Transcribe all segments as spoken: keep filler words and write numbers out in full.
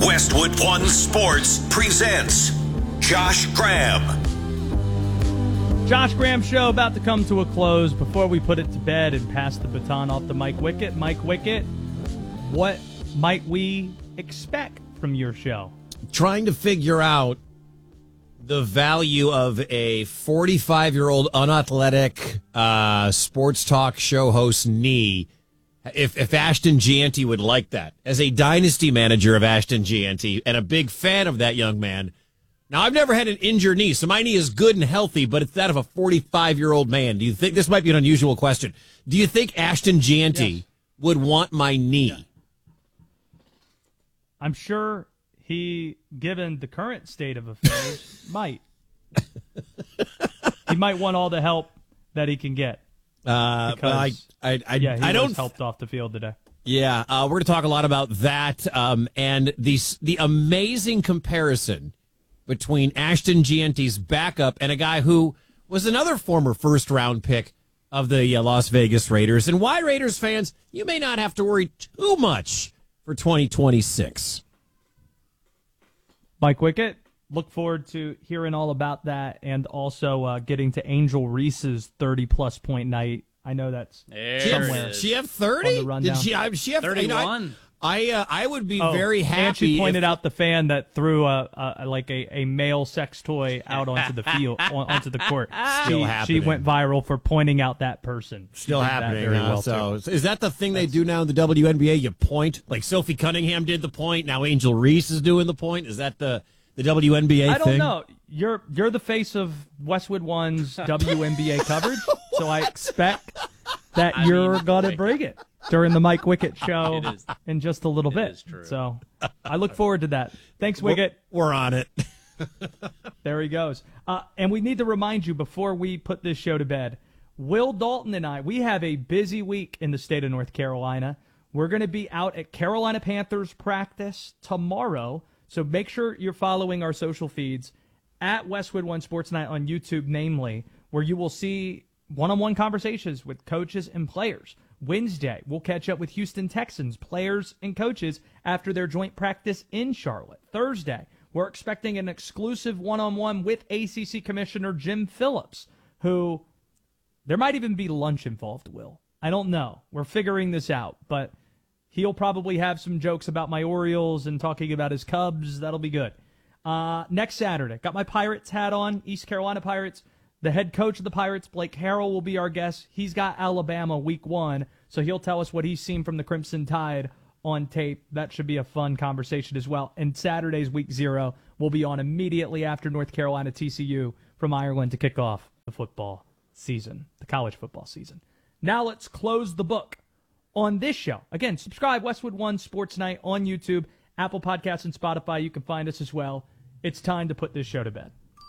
Westwood One Sports presents Josh Graham. Josh Graham Show about to come to a close. Before we put it to bed and pass the baton off to Mike Wickett. Mike Wickett, what might we expect from your show? Trying to figure out the value of a forty-five-year-old unathletic uh, sports talk show host knee. If, if Ashton Gianti would like that. As a dynasty manager of Ashton Gianti and a big fan of that young man. Now, I've never had an injured knee, so my knee is good and healthy, but it's that of a forty-five-year-old man. Do you think, this might be an unusual question, do you think Ashton Gianti yes. would want my knee? Yeah. I'm sure he, given the current state of affairs, might. He might want all the help that he can get. Uh, because, I, I, I, yeah, he I don't was helped off the field today. Yeah, uh, we're going to talk a lot about that um, and the the amazing comparison between Ashton Gianti's backup and a guy who was another former first-round pick of the uh, Las Vegas Raiders. And why, Raiders fans, you may not have to worry too much for twenty twenty-six. Mike Wickett, look forward to hearing all about that and also uh, getting to Angel Reese's thirty-plus point night. I know that's there somewhere. Did she have thirty? Did she, I, she have thirty-one? You know, I, I, uh, I would be oh, very happy. And she pointed if, out the fan that threw a, a like a, a male sex toy out onto the field, on, onto the court. Still she, happening. She went viral for pointing out that person. Still happening. Very uh, well so too. is that the thing That's, they do now in the W N B A? You point, like Sophie Cunningham did the point. Now Angel Reese is doing the point. Is that the the W N B A thing? I don't know. You're you're the face of Westwood One's W N B A coverage, so I expect that I you're mean, gonna wait. bring it during the Mike Wickett show It is- in just a little it bit. is true. So I look forward to that. Thanks, We're, Wickett. we're on it. There he goes. Uh, and we need to remind you before we put this show to bed, Will Dalton and I, we have a busy week in the state of North Carolina. We're going to be out at Carolina Panthers practice tomorrow. So make sure you're following our social feeds at Westwood One Sports Night on YouTube, namely, where you will see one-on-one conversations with coaches and players. Wednesday, we'll catch up with Houston Texans players and coaches after their joint practice in Charlotte. Thursday, we're expecting an exclusive one-on-one with A C C Commissioner Jim Phillips, who there might even be lunch involved, Will. I don't know. We're figuring this out, but he'll probably have some jokes about my Orioles and talking about his Cubs. That'll be good. Uh, next Saturday, got my Pirates hat on, East Carolina Pirates. The head coach of the Pirates, Blake Harrell, will be our guest. He's got Alabama week one, so he'll tell us what he's seen from the Crimson Tide on tape. That should be a fun conversation as well. And Saturday's week zero will be on immediately after North Carolina T C U from Ireland to kick off the football season, the college football season. Now let's close the book on this show. Again, subscribe, Westwood One Sports Night on YouTube, Apple Podcasts, and Spotify. You can find us as well. It's time to put this show to bed.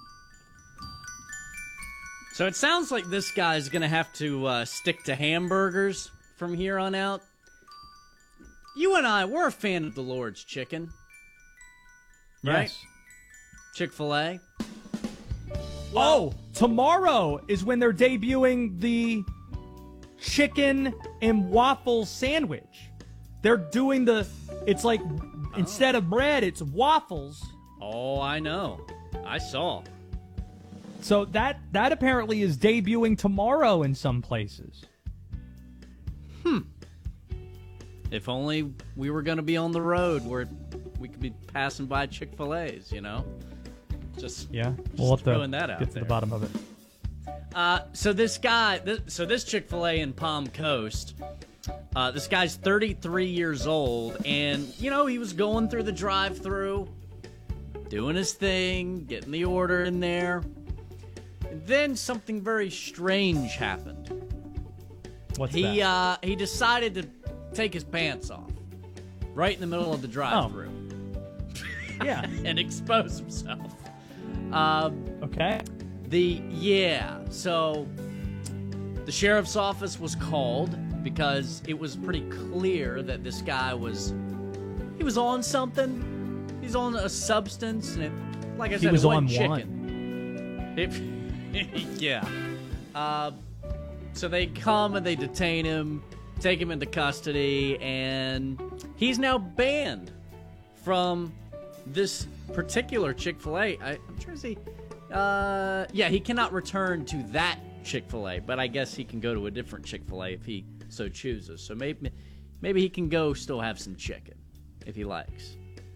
So it sounds like this guy's going to have to uh, stick to hamburgers from here on out. You and I, we're a fan of the Lord's Chicken. Right? Yes. Chick-fil-A. Oh, tomorrow is when they're debuting the chicken and waffle sandwich. They're doing the, it's like, oh. instead of bread, it's waffles. Oh, I know. I saw. So that that apparently is debuting tomorrow in some places. Hmm. If only we were going to be on the road where we could be passing by Chick-fil-A's, you know? Just, yeah, just we'll have throwing to that out get to there. the bottom of it. Uh, so this guy, this, so this Chick-fil-A in Palm Coast, uh, this guy's thirty-three years old, and, you know, he was going through the drive-thru, doing his thing, getting the order in there. And then something very strange happened. What's he, that? Uh, he decided to take his pants off right in the middle of the drive-thru. Oh. Yeah. And expose himself. Um, okay. The, yeah, so the sheriff's office was called because it was pretty clear that this guy was, he was on something. He's on a substance, and it, like I He said, was it on wasn't one. chicken. It, yeah. Uh, so they come and they detain him, take him into custody, and he's now banned from this particular Chick-fil-A. I, I'm trying to see. Uh, yeah, he cannot return to that Chick-fil-A, but I guess he can go to a different Chick-fil-A if he so chooses. So maybe maybe he can go still have some chicken if he likes.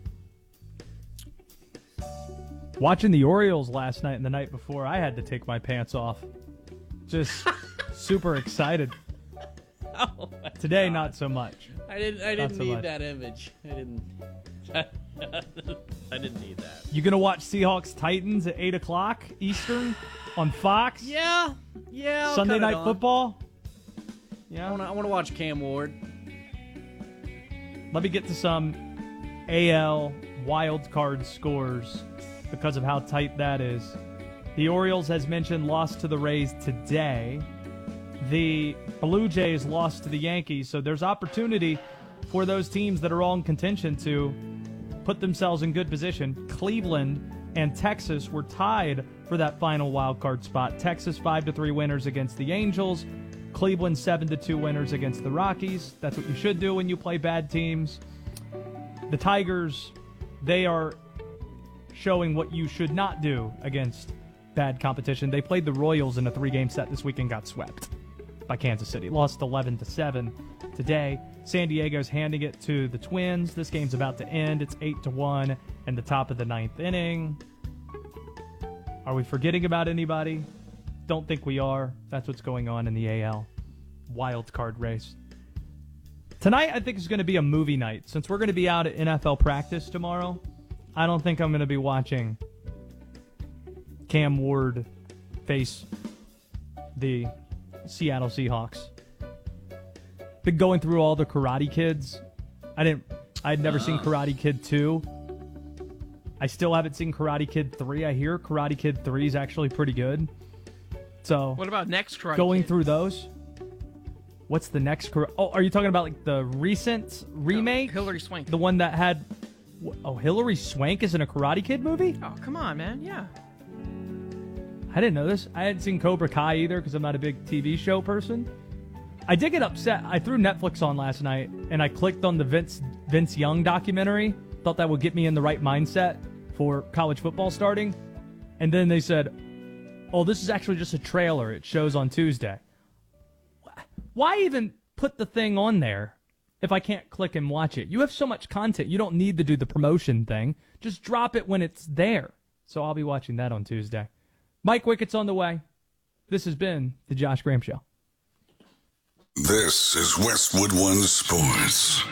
Watching the Orioles last night and the night before, I had to take my pants off. Just super excited. Oh, Today, God. Not so much. I didn't. I didn't so need much. that image. I didn't. I didn't need that. You gonna watch Seahawks Titans at eight o'clock Eastern on Fox? Yeah, yeah. I'll Sunday cut it Night on. Football. I Yeah. want to. I want to watch Cam Ward. Let me get to some A L wild card scores because of how tight that is. The Orioles, as mentioned, lost to the Rays today. The Blue Jays lost to the Yankees, so there's opportunity for those teams that are all in contention to put themselves in good position. Cleveland and Texas were tied for that final wild card spot. Texas five to three winners against the Angels. Cleveland seven to two winners against the Rockies. That's what you should do when you play bad teams. The Tigers, they are showing what you should not do against bad competition. They played the Royals in a three-game set this week and got swept by Kansas City. Lost eleven to seven today. San Diego's handing it to the Twins. This game's about to end. It's eight to one in the top of the ninth inning. Are we forgetting about anybody? Don't think we are. That's what's going on in the A L wild card race. Tonight, I think, is going to be a movie night. Since we're going to be out at N F L practice tomorrow, I don't think I'm going to be watching Cam Ward face the Seattle Seahawks. Been going through all the Karate Kids. I didn't. I'd never seen Karate Kid two. I still haven't seen Karate Kid three. I hear Karate Kid three is actually pretty good. So What about next Karate going Kid? through those? What's the next? Kar- Oh, are you talking about like the recent remake? Hillary Swank. The one that had. Oh, Hillary Swank is in a Karate Kid movie? Oh, come on, man. Yeah. I didn't know this. I hadn't seen Cobra Kai either because I'm not a big T V show person. I did get upset. I threw Netflix on last night and I clicked on the Vince Vince Young documentary. Thought that would get me in the right mindset for college football starting. And then they said, oh, this is actually just a trailer. It shows on Tuesday. Why even put the thing on there if I can't click and watch it? You have so much content. You don't need to do the promotion thing. Just drop it when it's there. So I'll be watching that on Tuesday. Mike Wickett's on the way. This has been the Josh Graham Show. This is Westwood One Sports.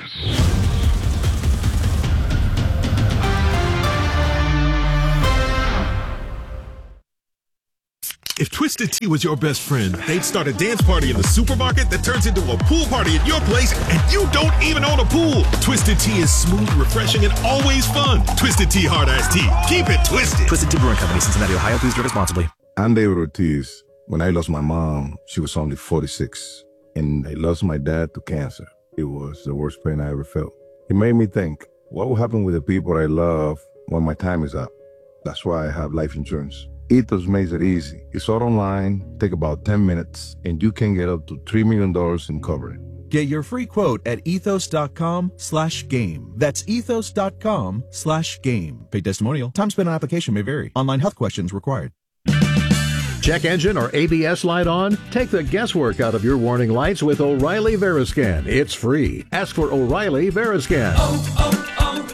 If Twisted Tea was your best friend, they'd start a dance party in the supermarket that turns into a pool party at your place, and you don't even own a pool. Twisted Tea is smooth, refreshing, and always fun. Twisted Tea Hard Iced Tea. Keep it twisted. Twisted Tea Brewing Company, Cincinnati, Ohio. Please drink responsibly. I'm David Ortiz. When I lost my mom, she was only forty-six, and I lost my dad to cancer. It was the worst pain I ever felt. It made me think, what will happen with the people I love when my time is up? That's why I have life insurance. Ethos makes it easy. It's all online, take about ten minutes, and you can get up to three million dollars in coverage. Get your free quote at ethos.com slash game. That's ethos.com slash game. Paid testimonial. Time spent on application may vary. Online health questions required. Check engine or A B S light on? Take the guesswork out of your warning lights with O'Reilly Veriscan. It's free. Ask for O'Reilly Veriscan. Oh,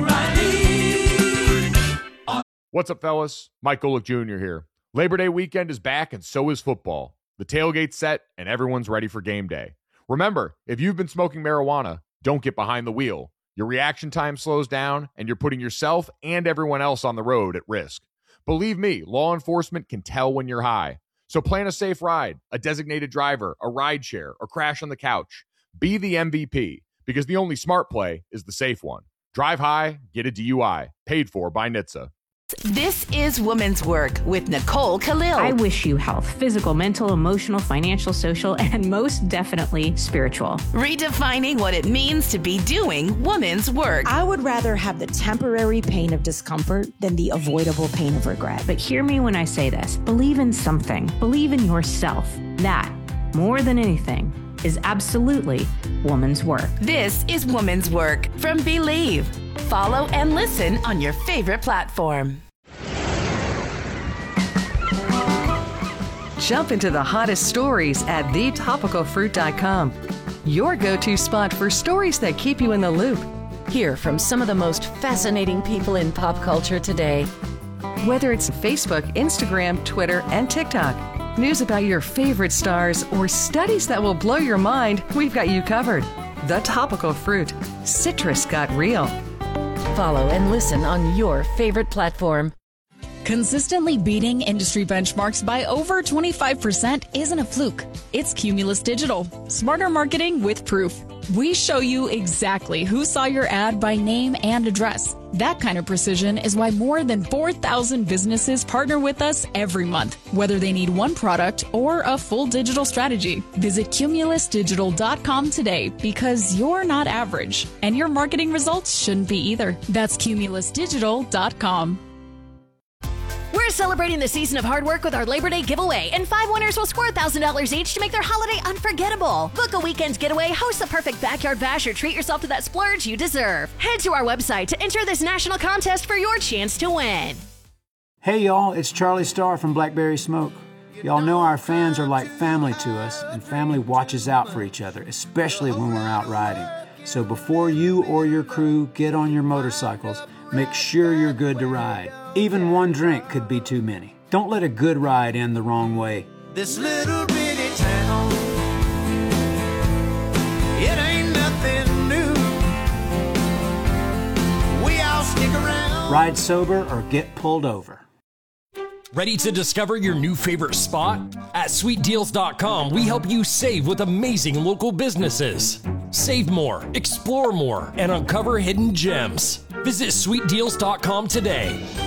oh, oh, O'Reilly. What's up, fellas? Mike Golick Junior here. Labor Day weekend is back, and so is football. The tailgate's set, and everyone's ready for game day. Remember, if you've been smoking marijuana, don't get behind the wheel. Your reaction time slows down, and you're putting yourself and everyone else on the road at risk. Believe me, law enforcement can tell when you're high. So plan a safe ride, a designated driver, a ride share, or crash on the couch. Be the M V P, because the only smart play is the safe one. Drive high, get a D U I. Paid for by N H T S A. This is Women's Work with Nicole Khalil. I wish you health, physical, mental, emotional, financial, social, and most definitely spiritual. Redefining what it means to be doing women's work. I would rather have the temporary pain of discomfort than the avoidable pain of regret. But hear me when I say this. Believe in something. Believe in yourself. That, more than anything, is absolutely woman's work. This is Woman's Work from Believe. follow, and listen on your favorite platform. Jump into the hottest stories at the topical fruit dot com. Your go-to spot for stories that keep you in the loop. Hear from some of the most fascinating people in pop culture today. Whether it's Facebook, Instagram, Twitter, and TikTok, news about your favorite stars, or studies that will blow your mind, we've got you covered. The Topical Fruit. Citrus got real. Follow and listen on your favorite platform. Consistently beating industry benchmarks by over twenty-five percent isn't a fluke. It's Cumulus Digital. Smarter marketing with proof. We show you exactly who saw your ad by name and address. That kind of precision is why more than four thousand businesses partner with us every month, whether they need one product or a full digital strategy. Visit cumulus digital dot com today, because you're not average, and your marketing results shouldn't be either. That's cumulus digital dot com. We're celebrating the season of hard work with our Labor Day giveaway, and five winners will score one thousand dollars each to make their holiday unforgettable. Book a weekend getaway, host the perfect backyard bash, or treat yourself to that splurge you deserve. Head to our website to enter this national contest for your chance to win. Hey y'all, it's Charlie Starr from Blackberry Smoke. Y'all know our fans are like family to us, and family watches out for each other, especially when we're out riding. So before you or your crew get on your motorcycles, make sure you're good to ride. Even one drink could be too many. Don't let a good ride end the wrong way. This little bitty town, it ain't nothing new. We all stick around. Ride sober or get pulled over. Ready to discover your new favorite spot? At sweet deals dot com, we help you save with amazing local businesses. Save more, explore more, and uncover hidden gems. Visit sweet deals dot com today.